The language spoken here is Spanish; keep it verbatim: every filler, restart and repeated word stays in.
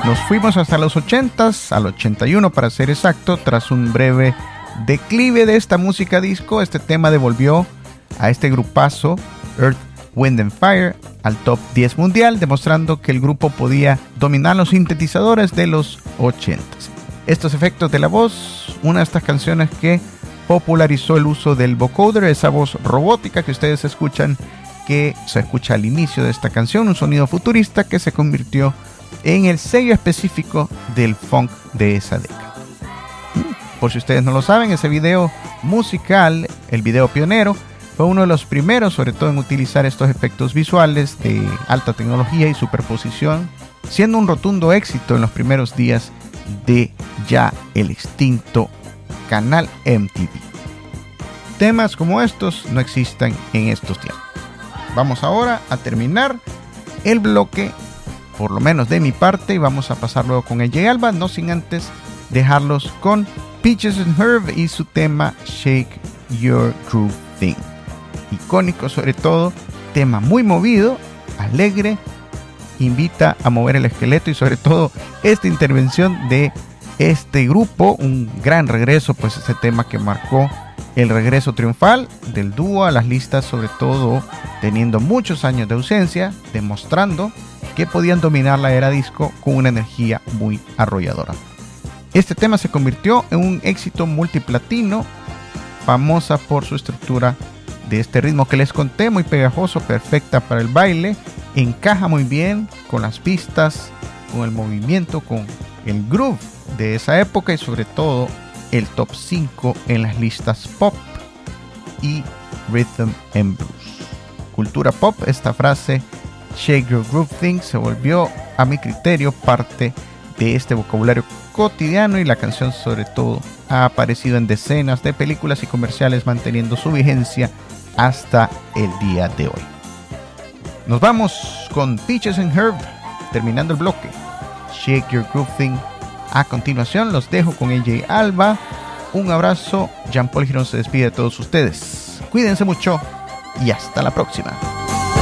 Nos fuimos hasta los ochentas, al ochenta y uno para ser exacto. Tras un breve declive de esta música disco, este tema devolvió a este grupazo Earth, Wind and Fire al top diez mundial, demostrando que el grupo podía dominar los sintetizadores de los ochentas. Estos efectos de la voz, una de estas canciones que popularizó el uso del vocoder, esa voz robótica que ustedes escuchan, que se escucha al inicio de esta canción, un sonido futurista que se convirtió en el sello específico del funk de esa década. Por si ustedes no lo saben, ese video musical, el video pionero, fue uno de los primeros, sobre todo en utilizar estos efectos visuales de alta tecnología y superposición, siendo un rotundo éxito en los primeros días de ya el extinto canal M T V. Temas como estos no existen en estos tiempos. Vamos ahora a terminar el bloque, por lo menos de mi parte, y vamos a pasar luego con A J Alba, no sin antes dejarlos con Peaches and Herb y su tema Shake Your Groove Thing. Icónico, sobre todo, tema muy movido, alegre, invita a mover el esqueleto, y sobre todo esta intervención de este grupo, un gran regreso, pues ese tema que marcó el regreso triunfal del dúo a las listas, sobre todo teniendo muchos años de ausencia, demostrando que podían dominar la era disco con una energía muy arrolladora. Este tema se convirtió en un éxito multiplatino, famosa por su estructura de este ritmo que les conté, muy pegajoso, perfecta para el baile, encaja muy bien con las pistas, con el movimiento, con el groove de esa época, y sobre todo el top cinco en las listas pop y rhythm and blues. Cultura pop, esta frase Shake Your Groove Thing se volvió, a mi criterio, parte de este vocabulario cotidiano, y la canción sobre todo ha aparecido en decenas de películas y comerciales, manteniendo su vigencia hasta el día de hoy. Nos vamos con Peaches and Herb, terminando el bloque Shake Your Groove Thing. A continuación los dejo con A J Alba. Un abrazo. Jean Paul Girón se despide de todos ustedes. Cuídense mucho y hasta la próxima.